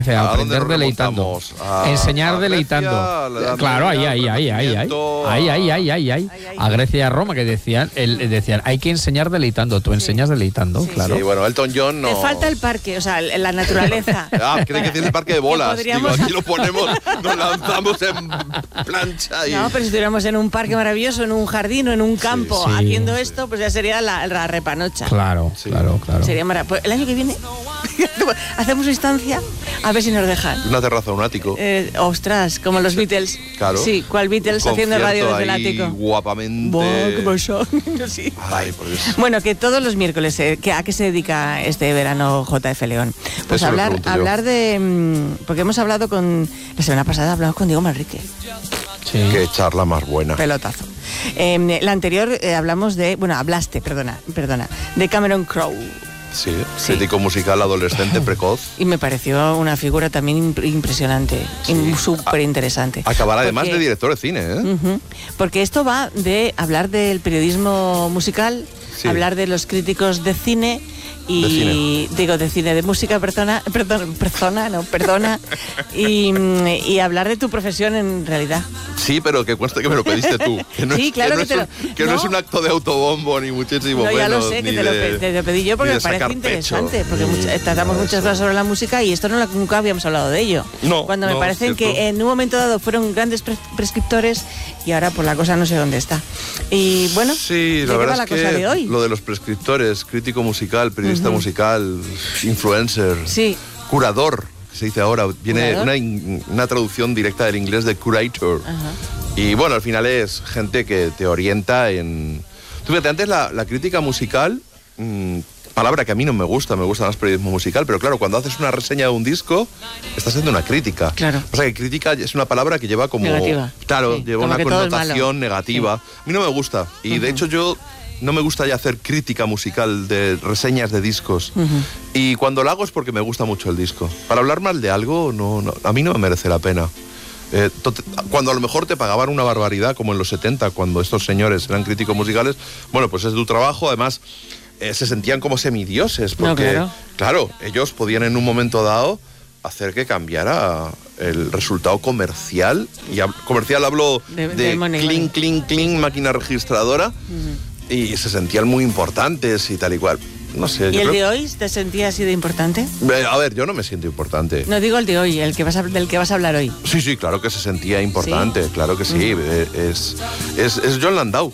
Aprender deleitando. Enseñar deleitando. Claro, ahí. A Grecia y a Roma, que decían, hay que enseñar deleitando. Tú enseñas deleitando, claro. Sí, bueno, Elton John no. Te falta el parque, o sea, la naturaleza. Creo que tiene el parque de bolas. Digo, aquí lo ponemos, nos lanzamos en plancha y... No, pero si estuviéramos en un parque maravilloso, en un jardín o en un campo haciendo esto, pues ya sería la repanocha. Claro. Sería maravilloso. Pues el año que viene hacemos una instancia. A ver si nos dejan. Una terraza, un ático. Ostras, como los Beatles. Claro. Sí, ¿cuál Beatles haciendo radio desde el ático? Guapamente. Sí. Ay, por Dios. Bueno, que todos los miércoles, ¿a qué se dedica este verano JF León? Pues hablar de... Porque hemos hablado la semana pasada hablamos con Diego Manrique. Sí. Qué charla más buena. Pelotazo. La anterior hablaste, de Cameron Crowe. Sí, crítico musical adolescente precoz. Y me pareció una figura también impresionante, súper interesante. Acabará además de director de cine, ¿eh? Porque esto va de hablar del periodismo musical, hablar de los críticos de cine de música, perdona, y hablar de tu profesión en realidad. Sí, pero que conste que me lo pediste tú. Que no no es un acto de autobombo, ni muchísimo menos. Ya lo sé, que te lo pedí yo porque me parece interesante, porque tratamos muchas cosas sobre la música y esto nunca habíamos hablado de ello. Cuando me parecen que en un momento dado fueron grandes prescriptores y ahora pues la cosa no sé dónde está. Y bueno, sí, la verdad es que cosa de hoy? Lo de los prescriptores, crítico musical, periodista musical, influencer, curador, que se dice ahora, viene una traducción directa del inglés de curator. Y bueno, al final es gente que te orienta en... Tú fíjate, antes la crítica musical, palabra que a mí no me gusta más periodismo musical, pero claro, cuando haces una reseña de un disco, estás haciendo una crítica. Claro. O sea, que crítica es una palabra que lleva como... Negativa. Claro, Sí, lleva como una que todo es connotación malo. negativa. Sí. A mí no me gusta. Y de hecho yo no me gusta ya hacer crítica musical de reseñas de discos. Y cuando lo hago es porque me gusta mucho el disco. Para hablar mal de algo, no, a mí no me merece la pena. Cuando a lo mejor te pagaban una barbaridad, como en los 70, cuando estos señores eran críticos musicales, bueno, pues es tu trabajo, además... se sentían como semidioses, porque, claro, ellos podían en un momento dado hacer que cambiara el resultado comercial. Y comercial hablo de clink, máquina registradora, y se sentían muy importantes y tal y cual. No sé. ¿Y el de hoy te sentías así de importante? A ver, yo no me siento importante. No digo el de hoy, del que vas a hablar hoy. Sí, claro que se sentía importante, claro que sí. Es Jon Landau.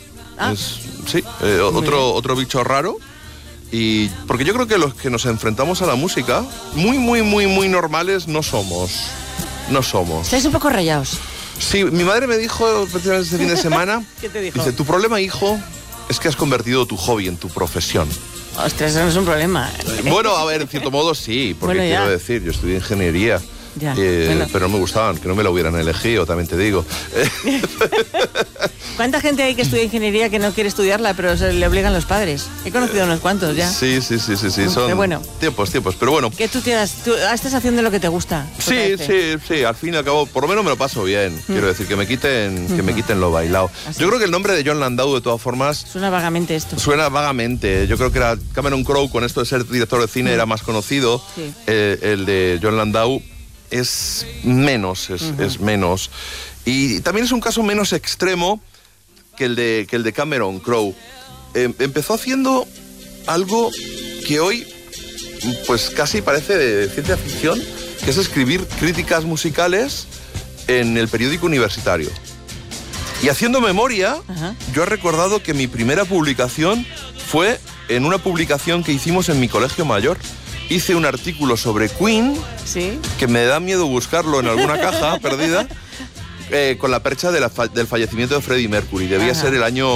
Otro bicho raro. Y porque yo creo que los que nos enfrentamos a la música, muy normales no somos. Estáis un poco rayados. Sí, mi madre me dijo precisamente este fin de semana. ¿Qué te dijo? Dice, tu problema, hijo, es que has convertido tu hobby en tu profesión. Ostras, eso no es un problema. Bueno, a ver, en cierto modo sí, porque quiero decir, yo estudié ingeniería. Pero no me gustaban, que no me lo hubieran elegido, también te digo. ¿Cuánta gente hay que estudia ingeniería que no quiere estudiarla, pero se le obligan los padres? He conocido unos cuantos ya. Sí, son tiempos, pero bueno. Que tú estás haciendo lo que te gusta. Sí, al fin y al cabo, por lo menos me lo paso bien. Quiero decir, que me quiten lo bailado. Yo creo que el nombre de Jon Landau, de todas formas... Suena vagamente esto. Suena vagamente. Yo creo que era Cameron Crowe, con esto de ser director de cine, era más conocido. Sí. El de Jon Landau es menos, es menos. Y también es un caso menos extremo que el de Cameron Crowe. Empezó haciendo algo que hoy pues casi parece de ciencia ficción, que es escribir críticas musicales en el periódico universitario. Y haciendo memoria, yo he recordado que mi primera publicación fue en una publicación que hicimos en mi colegio mayor. Hice un artículo sobre Queen, que me da miedo buscarlo en alguna caja perdida, con la percha del fallecimiento de Freddie Mercury. Debía ser el año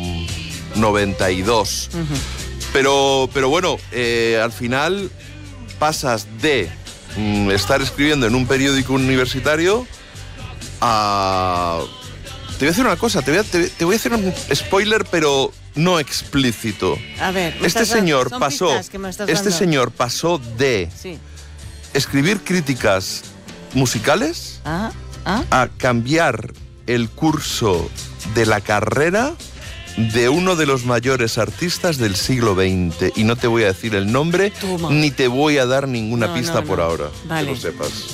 92. Pero bueno, al final pasas de estar escribiendo en un periódico universitario a... Te voy a decir una cosa, te voy a hacer un spoiler, pero no explícito. A ver, este señor pasó de escribir críticas musicales a cambiar el curso de la carrera de uno de los mayores artistas del siglo XX. Y no te voy a decir el nombre, ni te voy a dar ninguna pista por ahora, vale. Que lo sepas.